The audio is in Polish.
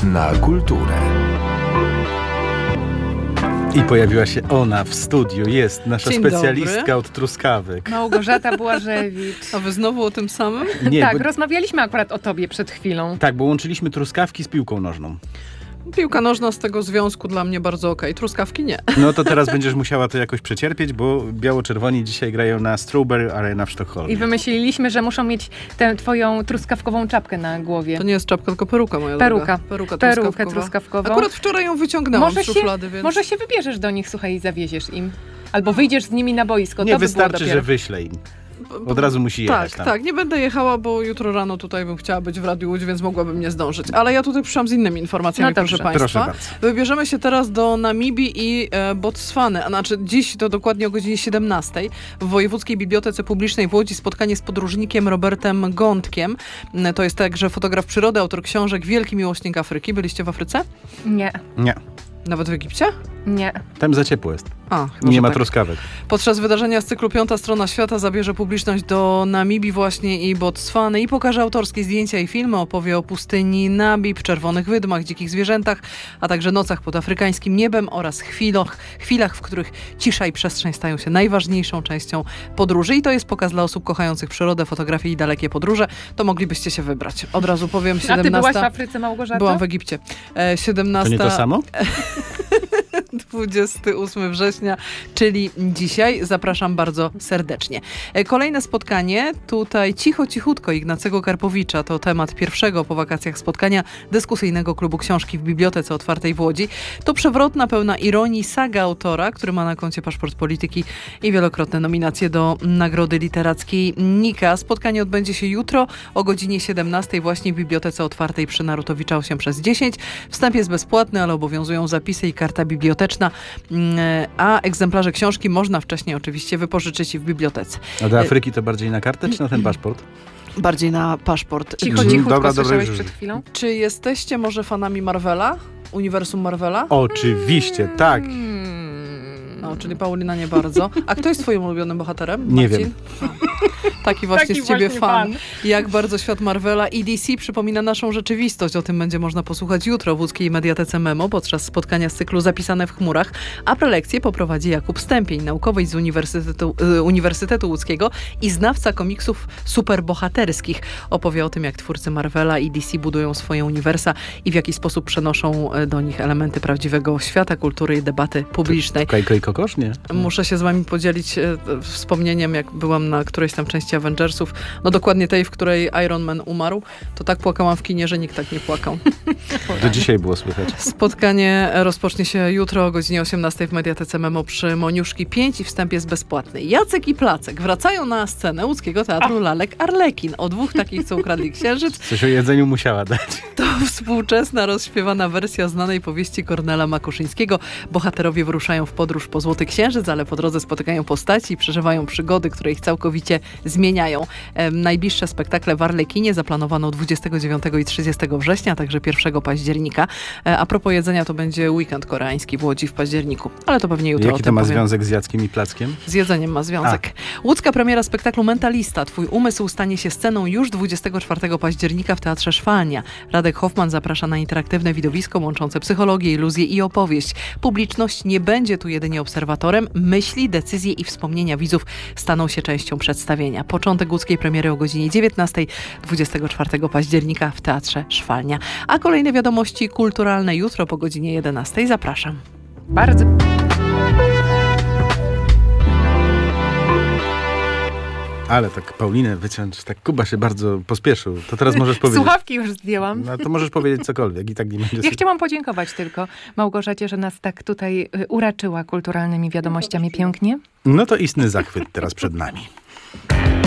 na kulturę. I pojawiła się ona w studiu. Jest nasza Dzień specjalistka dobry. od truskawek. Małgorzata Błażewicz. A wy znowu o tym samym? Nie, Tak, bo, rozmawialiśmy akurat o tobie przed chwilą. tak, bo łączyliśmy truskawki z piłką nożną. Piłka nożna z tego związku dla mnie bardzo okej. Truskawki nie. No to teraz będziesz musiała to jakoś przecierpieć, bo biało-czerwoni dzisiaj grają na Strawberry Arena w Sztokholmie. I wymyśliliśmy, że muszą mieć tę twoją truskawkową czapkę na głowie. To nie jest czapka, tylko peruka moja Peruka. droga. Perukę truskawkową. Akurat wczoraj ją wyciągnęłam z szuflady, więc... Może się wybierzesz do nich, słuchaj, i zawieziesz im. Albo wyjdziesz z nimi na boisko. Nie, to by wystarczy, było że dopiero. wyślę im. Od razu musi jechać Tak, tam. tak. Nie będę jechała, bo jutro rano tutaj bym chciała być w Radiu Łódź, więc mogłabym nie zdążyć. Ale ja tutaj przyszłam z innymi informacjami, No dobrze. proszę Państwa. Proszę bardzo. Wybierzemy się teraz do Namibii i Botswany. A znaczy dziś to dokładnie o godzinie 17 w Wojewódzkiej Bibliotece Publicznej w Łodzi spotkanie z podróżnikiem Robertem Gądkiem. To jest także fotograf przyrody, autor książek, wielki miłośnik Afryki. Byliście w Afryce? Nie, Nie, Nawet w Egipcie? nie. tam za ciepło jest. A, chyba, Nie że ma tak. truskawek. Podczas wydarzenia z cyklu Piąta Strona Świata zabierze publiczność do Namibii właśnie i Botswany i pokaże autorskie zdjęcia i filmy, opowie o pustyni Namib, czerwonych wydmach, dzikich zwierzętach, a także nocach pod afrykańskim niebem oraz chwilach, w których cisza i przestrzeń stają się najważniejszą częścią podróży. I to jest pokaz dla osób kochających przyrodę, fotografię i dalekie podróże. To moglibyście się wybrać. Od razu powiem, 17... A ty byłaś w Afryce, Małgorzato? Byłam w Egipcie. 17... To nie to samo? 28 września, czyli dzisiaj. Zapraszam bardzo serdecznie. Kolejne spotkanie, tutaj cichutko Ignacego Karpowicza. To temat pierwszego po wakacjach spotkania dyskusyjnego klubu książki w Bibliotece Otwartej w Łodzi. To przewrotna, pełna ironii saga autora, który ma na koncie paszport polityki i wielokrotne nominacje do Nagrody Literackiej Nika. Spotkanie odbędzie się jutro o godzinie 17 właśnie w Bibliotece Otwartej przy Narutowicza 8/10. Wstęp jest bezpłatny, ale obowiązują zapisy i karta biblioteczna, a egzemplarze książki można wcześniej oczywiście wypożyczyć w bibliotece. A do Afryki to bardziej na kartę czy na ten paszport? Bardziej na paszport. Cichutko Dobra, słyszałeś już. przed chwilą? Czy jesteście może fanami Marvela? Uniwersum Marvela? Oczywiście, tak. No, czyli Paulina nie bardzo. A kto jest twoim ulubionym bohaterem? Nie Marcin? wiem. Taki właśnie Taki z ciebie właśnie fan. Jak bardzo świat Marvela i DC przypomina naszą rzeczywistość. O tym będzie można posłuchać jutro w łódzkiej Mediatece Memo podczas spotkania z cyklu Zapisane w chmurach, a prelekcję poprowadzi Jakub Stępień, naukowiec z Uniwersytetu Łódzkiego i znawca komiksów superbohaterskich. Opowie o tym, jak twórcy Marvela i DC budują swoje uniwersa i w jaki sposób przenoszą do nich elementy prawdziwego świata, kultury i debaty publicznej. Kajko i kokosz, nie? Muszę się z wami podzielić wspomnieniem, jak byłam na którejś tam części Avengersów, no dokładnie tej, w której Iron Man umarł, to tak płakałam w kinie, że nikt tak nie płakał. Do dzisiaj było słychać. Spotkanie rozpocznie się jutro o godzinie 18 w Mediatece Memo przy Moniuszki 5 i wstęp jest bezpłatny. Jacek i Placek wracają na scenę łódzkiego Teatru Lalek Arlekin. O dwóch takich, co ukradli księżyc. Coś o jedzeniu musiała dać. To współczesna, rozśpiewana wersja znanej powieści Kornela Makuszyńskiego. Bohaterowie wyruszają w podróż po Złoty Księżyc, ale po drodze spotykają postaci i przeżywają przygody, które ich całkowicie zmieniają. Najbliższe spektakle w Arlekinie zaplanowano 29 i 30 września, a także 1 października. A propos jedzenia, to będzie weekend koreański w Łodzi w październiku. Ale to pewnie jutro o Jaki to tym ma powiem. związek z Jackiem i Plackiem? Z jedzeniem ma związek. Łódzka premiera spektaklu Mentalista. Twój umysł stanie się sceną już 24 października w Teatrze Szwalnia. Radek Hoffman zaprasza na interaktywne widowisko łączące psychologię, iluzję i opowieść. Publiczność nie będzie tu jedynie obserwatorem. Myśli, decyzje i wspomnienia widzów staną się częścią przedstawienia. Początek łódzkiej premiery o godzinie 19, 24 października w Teatrze Szwalnia. A kolejne wiadomości kulturalne jutro po godzinie 11. Zapraszam. Bardzo. Ale tak Paulinę wyciąć, tak Kuba się bardzo pospieszył. To teraz możesz powiedzieć. Słuchawki już zdjęłam. No to możesz powiedzieć cokolwiek i tak nie będzie. Ja chciałam podziękować tylko Małgorzacie, że nas tak tutaj uraczyła kulturalnymi wiadomościami pięknie. No to istny zachwyt teraz przed nami.